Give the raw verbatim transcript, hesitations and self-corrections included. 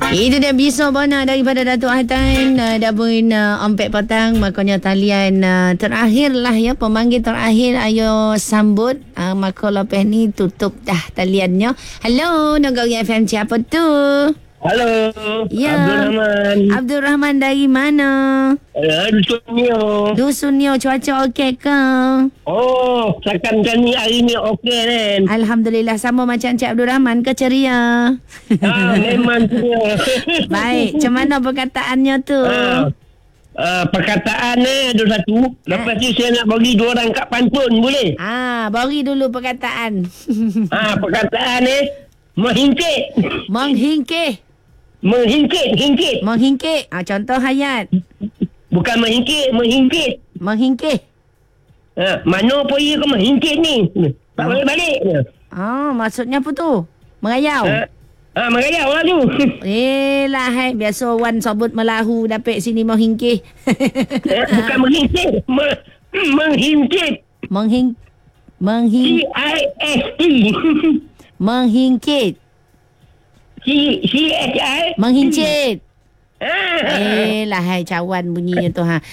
Itu dia Biso Bona daripada Datuk Hatan. uh, Dah pun uh, ompek petang. Makanya talian uh, terakhir lah ya. Pemanggil terakhir ayo sambut. uh, Maka lepas ni tutup dah taliannya. Hello Negeri F M, siapa tu? Halo, Ya. Abdul Rahman. Abdul Rahman dari mana? Uh, Dusun Nio. Dusun Nio, cuaca okey ke? Oh, sakan kami hari ni okey kan? Alhamdulillah, sama macam Cik Abdul Rahman ke ceria? Ah, memang tu. Baik, macam mana perkataannya tu? Ah, ah, perkataan ni ada satu. Lepas tu saya nak bagi dua orang kat pantun, boleh? Ah, bagi dulu perkataan. Ah, perkataan ni menghingkit. Menghingkih. Menghingkit, hingkit. Menghingkik. Ah, contoh hayat. Bukan menghingkit, menghingkit. Menghingkih. Ah, mana pun ia ke menghingkit ni? Tak boleh balik. Ah, maksudnya apa tu? Merayau. Ah, ah merayau lah tu. Eh lah, hai. Biasa Wan sebut melahu dapat sini menghingkih. Eh, bukan menghingkit. Me- menghingkit. Menghing... Menghing... C I S T. Menghingkit. C C H I. Menghincit. Ah. Eh lah, hai. Cawan bunyinya tu ha.